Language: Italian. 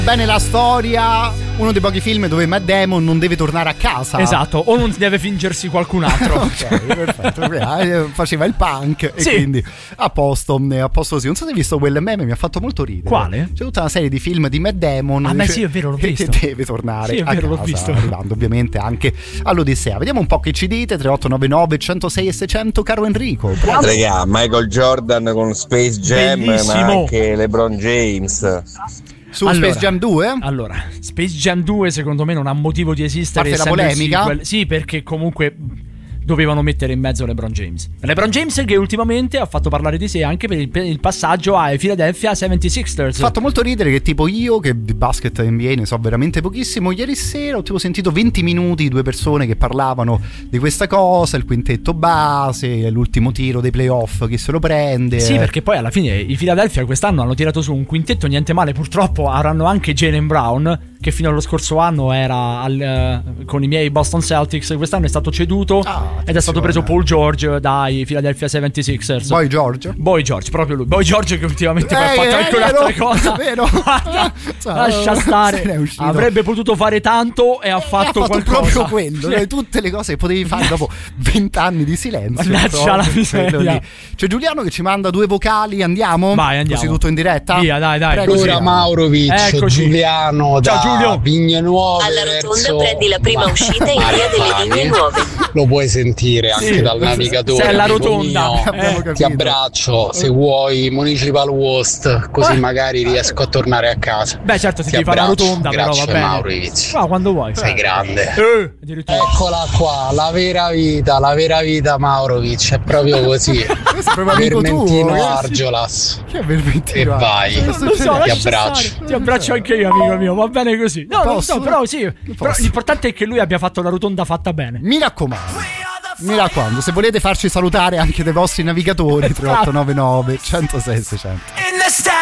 Bene, la storia, uno dei pochi film dove Matt Damon non deve tornare a casa. Esatto, o non deve fingersi qualcun altro. Ok, perfetto. Faceva il punk e quindi a posto così. Non so se hai visto quel meme, mi ha fatto molto ridere. Quale? C'è tutta una serie di film di Matt Damon. Ah, beh, sì, è vero, l'ho visto. Che deve tornare a casa, l'ho visto. Arrivando ovviamente anche all'Odissea. Vediamo un po' che ci dite. 3899 106 e 600. Caro Enrico. Raga, Michael Jordan con Space Jam, bellissimo. ma anche LeBron James. Su Space Jam 2? Allora, Space Jam 2 secondo me non ha motivo di esistere. Parte la polemica? Sì, perché comunque dovevano mettere in mezzo LeBron James. LeBron James che ultimamente ha fatto parlare di sé anche per il passaggio ai Philadelphia 76ers. Fatto molto ridere che tipo io, che di basket e NBA ne so veramente pochissimo, ieri sera ho tipo sentito 20 minuti di due persone che parlavano di questa cosa, il quintetto base, l'ultimo tiro dei playoff, chi se lo prende. Sì, perché poi alla fine i Philadelphia quest'anno hanno tirato su un quintetto niente male, purtroppo avranno anche Jaylen Brown, che fino allo scorso anno era con i miei Boston Celtics, quest'anno è stato ceduto ed è stato preso Paul George dai Philadelphia 76ers. Boy George, proprio lui. Boy George che ultimamente poi ha fatto anche un'altra cosa. Vero. Lascia stare. Avrebbe potuto fare tanto e ha fatto qualcosa. Proprio quello, sì. Tutte le cose che potevi fare dopo 20 anni di silenzio. Lascia la miseria. C'è Giuliano che ci manda 2 vocali, andiamo? Vai, andiamo. Così tutto in diretta? Via, dai. Prego, Allora Maurovic, Eccoci. Giuliano da Giulio. Vigne Nuove. Alla rotonda prendi la prima uscita in via delle Vigne Nuove. Lo puoi sentire anche dal navigatore. Se è la amico rotonda. mio. Ti abbraccio, se vuoi Municipal Host, così magari riesco a tornare a casa. Beh, certo, ti Ti devi fare la abbraccio. rotonda, Grazie, però va bene. Maurovic. Ma quando vuoi. Sei grande. Eccola qua, la vera vita Maurovic, è proprio così. Questo è proprio amico Vermentino tuo, Argiolas. Che è Vermentino? E vai. Non lo so, Ti abbraccio. Ti abbraccio anche io, amico mio, va bene così. No, non so, però sì. Però l'importante è che lui abbia fatto la rotonda fatta bene. Mi raccomando, se volete farci salutare anche dai vostri navigatori, 3899 106 600.